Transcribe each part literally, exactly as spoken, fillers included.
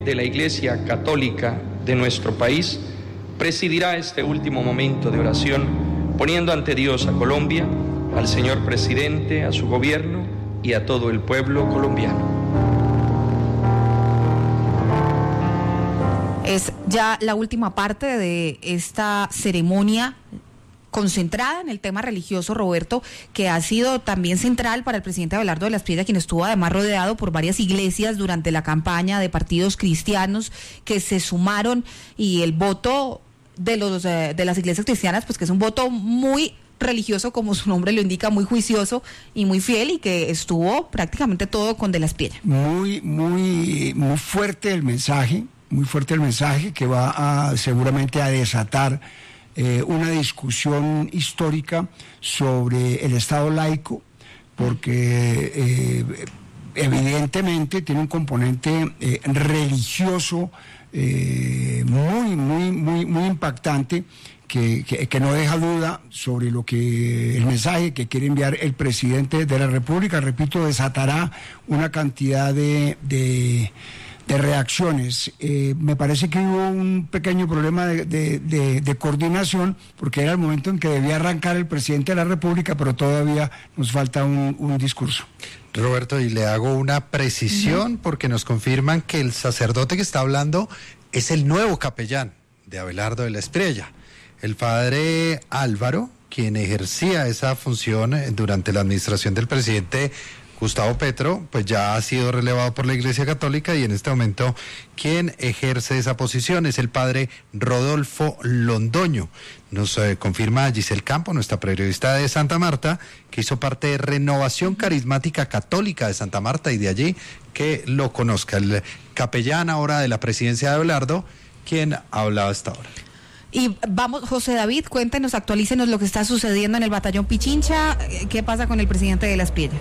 de la Iglesia Católica de nuestro país, presidirá este último momento de oración, poniendo ante Dios a Colombia, al señor presidente, a su gobierno y a todo el pueblo colombiano. Es ya la última parte de esta ceremonia concentrada en el tema religioso, Roberto, que ha sido también central para el presidente Abelardo de la Espriella, quien estuvo además rodeado por varias iglesias durante la campaña de partidos cristianos que se sumaron, y el voto de los eh, de las iglesias cristianas, pues que es un voto muy religioso, como su nombre lo indica, muy juicioso y muy fiel, y que estuvo prácticamente todo con de la Espriella. Muy, muy, muy fuerte el mensaje, muy fuerte el mensaje que va a seguramente a desatar Eh, una discusión histórica sobre el Estado laico, porque eh, evidentemente tiene un componente eh, religioso eh, muy, muy, muy, muy impactante, que, que, que no deja duda sobre lo que el mensaje que quiere enviar el presidente de la República. Repito, desatará una cantidad de... de de reacciones. Eh, me parece que hubo un pequeño problema de, de, de, de coordinación, porque era el momento en que debía arrancar el presidente de la República, pero todavía nos falta un, un discurso. Roberto, y le hago una precisión, uh-huh. porque nos confirman que el sacerdote que está hablando es el nuevo capellán de Abelardo de la Espriella, el padre Álvaro, quien ejercía esa función durante la administración del presidente Gustavo Petro, pues ya ha sido relevado por la Iglesia Católica, y en este momento quien ejerce esa posición es el padre Rodolfo Londoño. Nos eh, confirma Giselle Campo, nuestra periodista de Santa Marta, que hizo parte de Renovación Carismática Católica de Santa Marta, y de allí que lo conozca. El capellán ahora de la presidencia de Abelardo, quien ha hablado hasta ahora. Y vamos, José David, cuéntenos, actualícenos lo que está sucediendo en el batallón Pichincha. ¿Qué pasa con el presidente de la Espriella?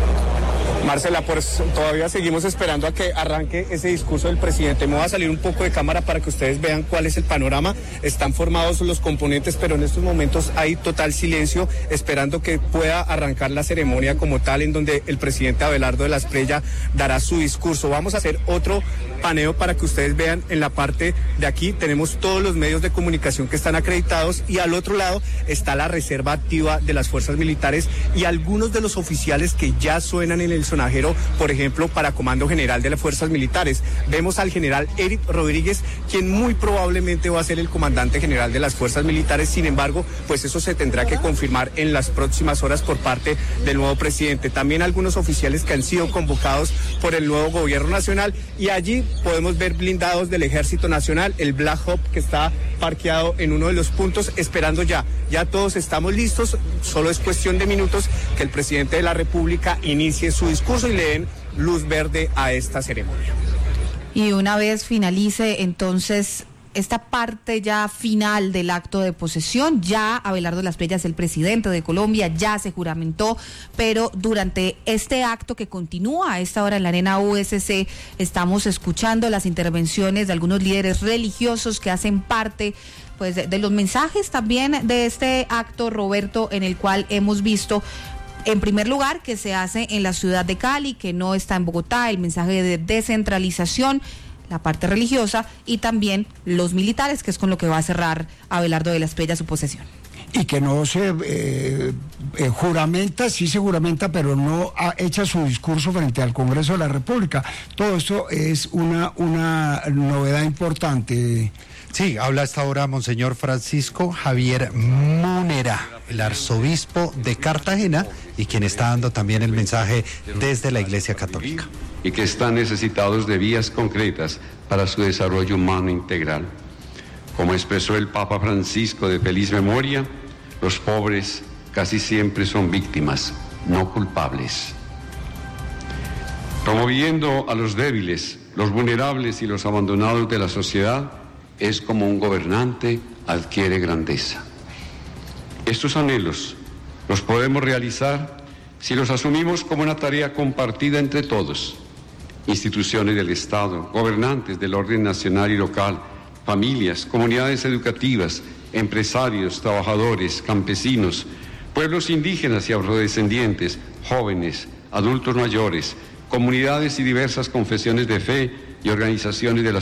Marcela, pues todavía seguimos esperando a que arranque ese discurso del presidente. Me voy a salir un poco de cámara para que ustedes vean cuál es el panorama. Están formados los componentes, pero en estos momentos hay total silencio, esperando que pueda arrancar la ceremonia como tal, en donde el presidente Abelardo de la Espriella dará su discurso. Vamos a hacer otro paneo para que ustedes vean. En la parte de aquí tenemos todos los medios de comunicación que están acreditados, y al otro lado está la reserva activa de las fuerzas militares y algunos de los oficiales que ya suenan en el sonajero, por ejemplo, para Comando General de las Fuerzas Militares. Vemos al general Eric Rodríguez, quien muy probablemente va a ser el comandante general de las Fuerzas Militares. Sin embargo, pues eso se tendrá que confirmar en las próximas horas por parte del nuevo presidente. También algunos oficiales que han sido convocados por el nuevo gobierno nacional, y allí podemos ver blindados del Ejército Nacional, el Black Hawk, que está parqueado en uno de los puntos, esperando ya. Ya todos estamos listos, solo es cuestión de minutos que el presidente de la República inicie su discurso y le den luz verde a esta ceremonia. Y una vez finalice entonces esta parte ya final del acto de posesión, ya Abelardo de la Espriella es el presidente de Colombia, ya se juramentó, pero durante este acto que continúa a esta hora en la Arena U S C, estamos escuchando las intervenciones de algunos líderes religiosos que hacen parte pues de, de los mensajes también de este acto, Roberto, en el cual hemos visto, en primer lugar, que se hace en la ciudad de Cali, que no está en Bogotá, el mensaje de descentralización, la parte religiosa, y también los militares, que es con lo que va a cerrar Abelardo de la Espriella su posesión. Y que no se eh, eh, juramenta, sí se juramenta, pero no ha, echa su discurso frente al Congreso de la República. Todo esto es una, una novedad importante. Sí, habla hasta ahora Monseñor Francisco Javier Munera, el arzobispo de Cartagena, y quien está dando también el mensaje desde la Iglesia Católica. Y que están necesitados de vías concretas para su desarrollo humano integral. Como expresó el Papa Francisco de feliz memoria, los pobres casi siempre son víctimas, no culpables. Promoviendo a los débiles, los vulnerables y los abandonados de la sociedad, es como un gobernante adquiere grandeza. Estos anhelos los podemos realizar si los asumimos como una tarea compartida entre todos, instituciones del Estado, gobernantes del orden nacional y local, familias, comunidades educativas, empresarios, trabajadores, campesinos, pueblos indígenas y afrodescendientes, jóvenes, adultos mayores, comunidades y diversas confesiones de fe, y organizaciones de la